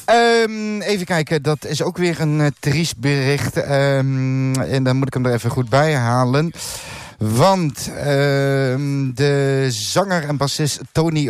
Even kijken, dat is ook weer een triest bericht. En dan moet ik hem er even goed bij halen. Want de zanger en bassist Tony